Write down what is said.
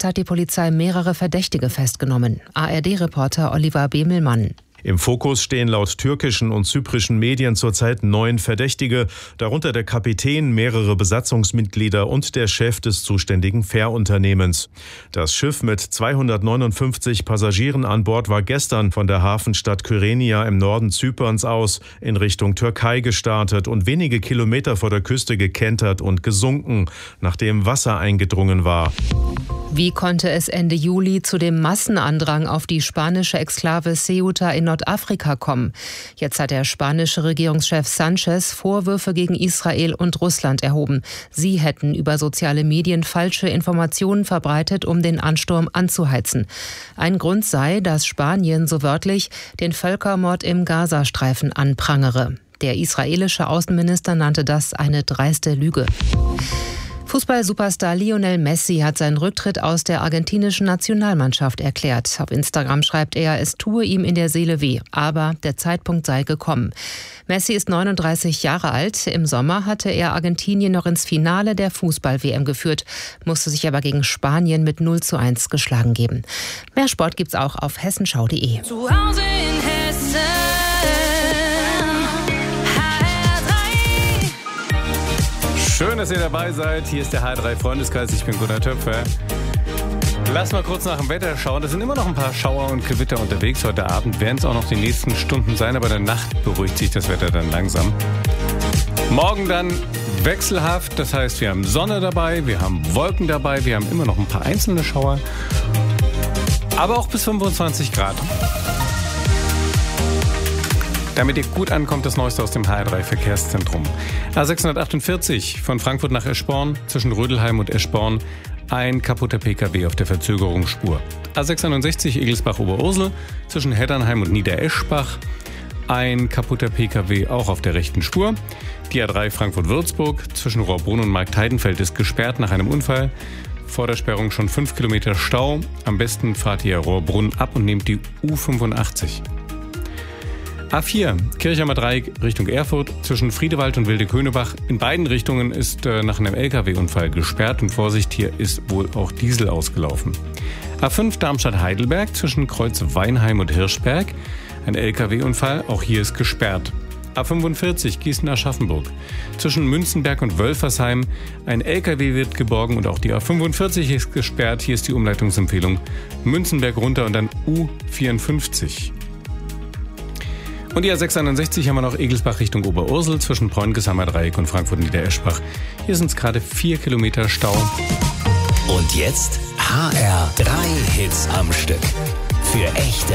Jetzt hat die Polizei mehrere Verdächtige festgenommen. ARD-Reporter Oliver Bemelmann. Im Fokus stehen laut türkischen und zyprischen Medien zurzeit 9 Verdächtige, darunter der Kapitän, mehrere Besatzungsmitglieder und der Chef des zuständigen Fährunternehmens. Das Schiff mit 259 Passagieren an Bord war gestern von der Hafenstadt Kyrenia im Norden Zyperns aus in Richtung Türkei gestartet und wenige Kilometer vor der Küste gekentert und gesunken, nachdem Wasser eingedrungen war. Wie konnte es Ende Juli zu dem Massenandrang auf die spanische Exklave Ceuta in Nordafrika kommen? Jetzt hat der spanische Regierungschef Sanchez Vorwürfe gegen Israel und Russland erhoben. Sie hätten über soziale Medien falsche Informationen verbreitet, um den Ansturm anzuheizen. Ein Grund sei, dass Spanien so wörtlich den Völkermord im Gazastreifen anprangere. Der israelische Außenminister nannte das eine dreiste Lüge. Fußball-Superstar Lionel Messi hat seinen Rücktritt aus der argentinischen Nationalmannschaft erklärt. Auf Instagram schreibt er, es tue ihm in der Seele weh, aber der Zeitpunkt sei gekommen. Messi ist 39 Jahre alt. Im Sommer hatte er Argentinien noch ins Finale der Fußball-WM geführt, musste sich aber gegen Spanien mit 0:1 geschlagen geben. Mehr Sport gibt's auch auf hessenschau.de. Zu Hause in Hessen. Schön, dass ihr dabei seid. Hier ist der H3-Freundeskreis. Ich bin Gunnar Töpfer. Lass mal kurz nach dem Wetter schauen. Da sind immer noch ein paar Schauer und Gewitter unterwegs. Heute Abend werden es auch noch die nächsten Stunden sein, aber in der Nacht beruhigt sich das Wetter dann langsam. Morgen dann wechselhaft. Das heißt, wir haben Sonne dabei, wir haben Wolken dabei, wir haben immer noch ein paar einzelne Schauer. Aber auch bis 25 Grad. Damit ihr gut ankommt, das Neueste aus dem HR3-Verkehrszentrum. A648 von Frankfurt nach Eschborn, zwischen Rödelheim und Eschborn, ein kaputter Pkw auf der Verzögerungsspur. A661 Egelsbach-Oberursel, zwischen Heddernheim und Niedereschbach, ein kaputter Pkw auch auf der rechten Spur. Die A3 Frankfurt-Würzburg, zwischen Rohrbrunn und Marktheidenfeld ist gesperrt nach einem Unfall. Vor der Sperrung schon 5 Kilometer Stau. Am besten fahrt ihr Rohrbrunn ab und nehmt die U85. A4, Kirchheimer Dreieck Richtung Erfurt, zwischen Friedewald und Wilde-Könebach. In beiden Richtungen ist nach einem Lkw-Unfall gesperrt und Vorsicht, hier ist wohl auch Diesel ausgelaufen. A5 Darmstadt-Heidelberg, zwischen Kreuz Weinheim und Hirschberg. Ein Lkw-Unfall, auch hier ist gesperrt. A45 Gießen-Aschaffenburg, zwischen Münzenberg und Wölfersheim. Ein Lkw wird geborgen und auch die A45 ist gesperrt. Hier ist die Umleitungsempfehlung Münzenberg runter und dann U54. Und die A661 haben wir noch Egelsbach Richtung Oberursel, zwischen Preungesammer Dreieck und Frankfurt-Niedereschbach. Hier sind es gerade 4 Kilometer Stau. Und jetzt HR3 Hits am Stück. Für echte